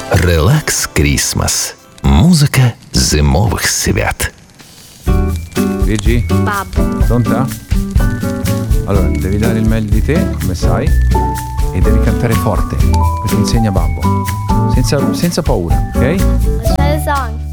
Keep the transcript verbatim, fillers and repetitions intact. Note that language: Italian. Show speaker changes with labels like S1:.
S1: Relax Christmas. Mузика зимових свят.
S2: Gigi?
S3: Babbo.
S2: Pronta? Allora, devi dare il meglio di te, come sai, e devi cantare forte, perché insegna babbo. Senza, senza paura, ok?
S3: C'è il song.